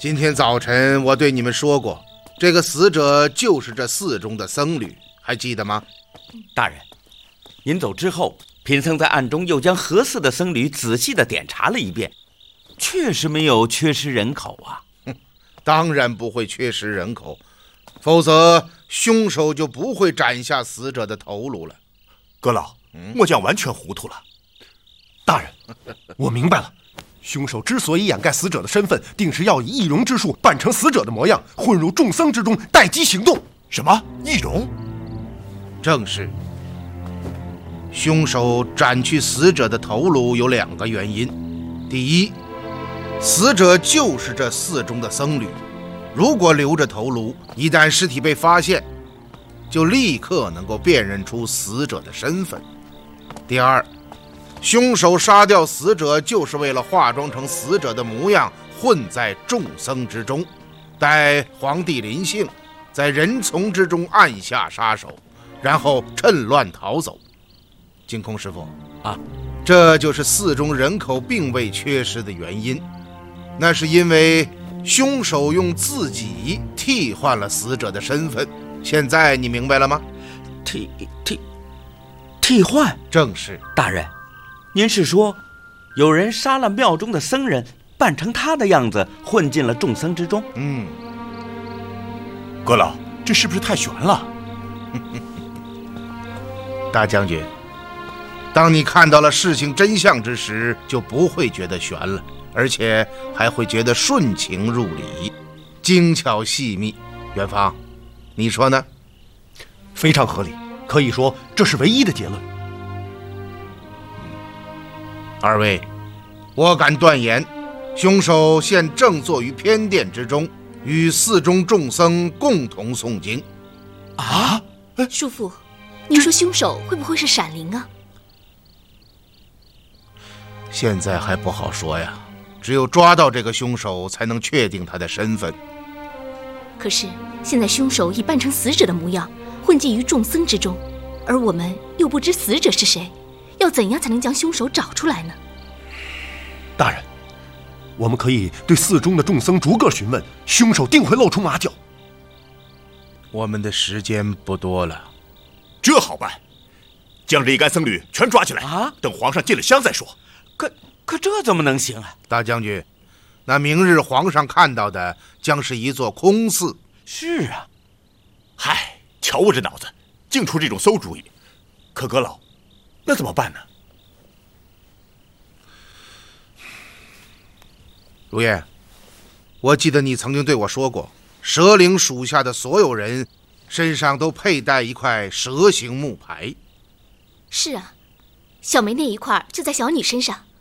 今天早晨我对你们说过，这个死者就是这寺中的僧侣，还记得吗？ 大人，您走之后，贫僧在暗中又将何寺的僧侣仔细地检查了一遍，确实没有缺失人口啊。 当然不会缺失人口，否则凶手就不会斩下死者的头颅了。 阁老，末将完全糊涂了。大人，我明白了，凶手之所以掩盖死者的身份，定是要以易容之术扮成死者的模样，混入众僧之中，待机行动。什么易容？ 正是。凶手斩去死者的头颅有2个原因。第一，死者就是这寺中的僧侣，如果留着头颅，一旦尸体被发现，就立刻能够辨认出死者的身份。第二，凶手杀掉死者就是为了化妆成死者的模样，混在众僧之中，待皇帝临幸，在人丛之中按下杀手，然后趁乱逃走。净空师傅啊， 这就是寺中人口并未缺失的原因，那是因为凶手用自己替换了死者的身份。现在你明白了吗？ 替换？ 正是。 大人，您是说有人杀了庙中的僧人，扮成他的样子混进了众僧之中？ 阁老，这是不是太悬了？ 大将军，当你看到了事情真相之时，就不会觉得悬了，而且还会觉得顺情入理，精巧细密。元芳，你说呢？ 非常合理，可以说这是唯一的结论。 二位，我敢断言，凶手现正坐于偏殿之中，与寺中众僧共同诵经。 啊？ 叔父，你说凶手会不会是闪灵啊？ 现在还不好说呀，只有抓到这个凶手，才能确定他的身份。 可是现在凶手已扮成死者的模样，混迹于众僧之中，而我们又不知死者是谁，要怎样才能将凶手找出来呢？ 大人，我们可以对寺中的众僧逐个询问，凶手定会露出马脚。 我们的时间不多了。 这好办，将这一干僧侣全抓起来啊！ 等皇上进了香再说。 可这怎么能行啊？ 大将军，那明日皇上看到的将是一座空寺。 是啊。 嗨，瞧我这脑子，净出这种馊主意。可阁老，那怎么办呢？ 如燕，我记得你曾经对我说过，蛇灵属下的所有人身上都佩戴一块蛇形木牌。 是啊，小梅那一块就在小女身上。